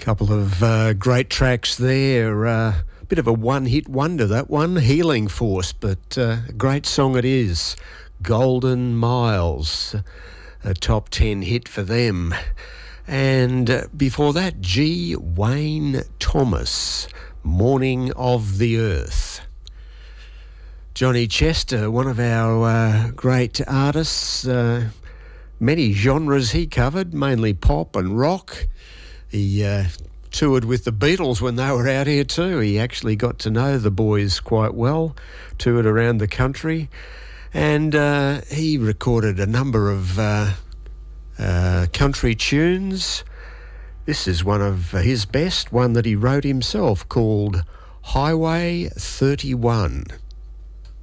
Couple of great tracks there. Bit of a one-hit wonder, that one, Healing Force, but a great song it is. Golden Miles, a top 10 hit for them. And before that, G. Wayne Thomas, Morning of the Earth. Johnny Chester, one of our great artists, many genres he covered, mainly pop and rock. He toured with the Beatles when they were out here too. He actually got to know the boys quite well, toured around the country, and he recorded a number of country tunes. This is one of his best, one that he wrote himself, called Highway 31.